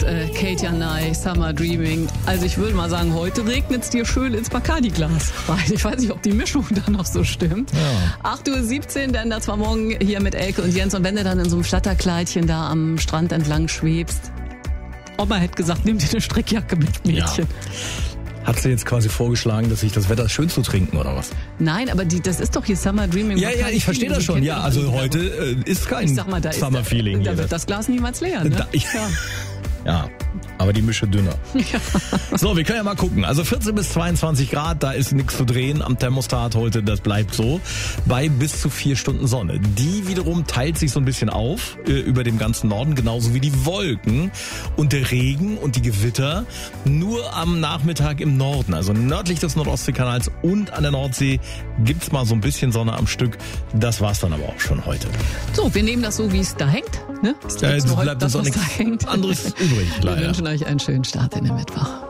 Katja Nye, Summer Dreaming. Also ich würde mal sagen, heute regnet es dir schön ins Bacardi-Glas. Ich weiß nicht, ob die Mischung da noch so stimmt. Ja. 8:17 Uhr, denn das war morgen hier mit Elke und Jens. Und wenn du dann in so einem Flatterkleidchen da am Strand entlang schwebst, Oma hätte gesagt, nimm dir eine Strickjacke mit, Mädchen. Ja. Hat sie jetzt quasi vorgeschlagen, dass sich das Wetter schön zu trinken oder was? Nein, aber das ist doch hier Summer Dreaming. Ja, ich verstehe das schon. Ja, also heute ist kein Summer Feeling hier. Da wird das Glas niemals leer, ne? Ja, aber die Mische dünner. Ja. So, wir können ja mal gucken. Also 14 bis 22 Grad, da ist nichts zu drehen am Thermostat heute, das bleibt so. Bei bis zu 4 Stunden Sonne. Die wiederum teilt sich so ein bisschen auf über dem ganzen Norden, genauso wie die Wolken. Und der Regen und die Gewitter nur am Nachmittag im Norden. Also nördlich des Nordostseekanals und an der Nordsee gibt's mal so ein bisschen Sonne am Stück. Das war's dann aber auch schon heute. So, wir nehmen das so, wie es da hängt. Ne? Es bleibt uns auch nichts anderes übrig. Wir wünschen euch einen schönen Start in den Mittwoch.